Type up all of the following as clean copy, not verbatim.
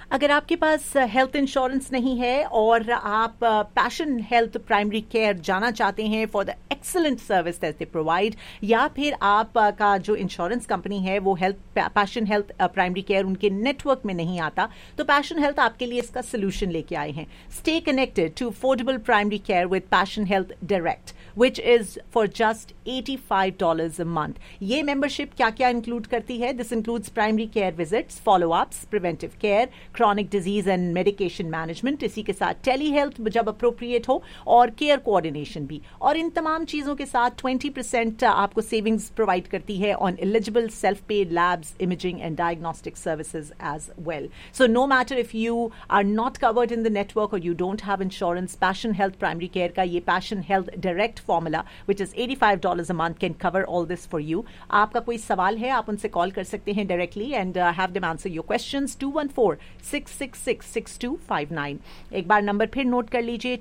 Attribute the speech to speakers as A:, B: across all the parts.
A: अगर आपके पास health insurance नहीं है और आप पैशन हेल्थ प्राइमरी केयर जाना चाहते हैं for the excellent service that they provide, या फिर आप का जो इंश्योरेंस कंपनी है वो पैशन हेल्थ प्राइमरी केयर उनके नेटवर्क में नहीं आता, तो पैशन हेल्थ आपके लिए इसका सोल्यूशन लेके आए हैं. Stay connected to affordable primary care with passion health direct, which is for just $85 a month. ये मेंबरशिप क्या क्या इंक्लूड करती है? This includes primary care visits, follow-ups, preventive care, chronic disease and medication management, इसी के साथ tele health जब appropriate हो, और केयर कोऑर्डिनेशन भी. और इन तमाम चीजों के साथ 20% आपको सेविंग्स प्रोवाइड करती है on eligible self paid labs, imaging and diagnostic services as well. So no matter if you are not covered in the network और you don't have insurance, passion health primary care का ये passion health direct formula, which is $85 a month, can cover all this for you. आपका कोई सवाल है, आप उनसे call कर सकते हैं directly and have them answer your questions. 214-666-6259. एक बार नंबर फिर नोट कर लीजिए,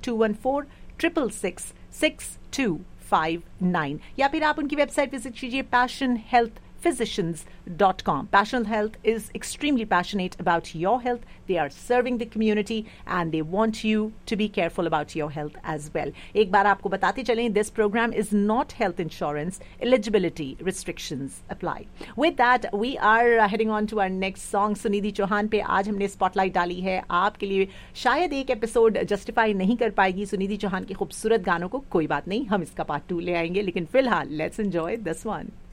A: 214-666-6259. या फिर आप उनकी वेबसाइट विजिट कीजिए passionhealthphysicians.com. Passion Health is extremely passionate about your health. They are serving the community and they want you to be careful about your health as well. एक बार आपको बताते चलें, this program is not health insurance. Eligibility restrictions apply. With that, we are heading on to our next song. Sunidhi Chauhan पे आज हमने spotlight डाली है आपके लिए. शायद एक एपिसोड जस्टिफाई नहीं कर पाएगी सुनिधि चौहान के खूबसूरत गानों को, कोई बात नहीं, हम इसका पार्ट 2 ले आएंगे, लेकिन फिलहाल लेट्स एंजॉय दिस वन.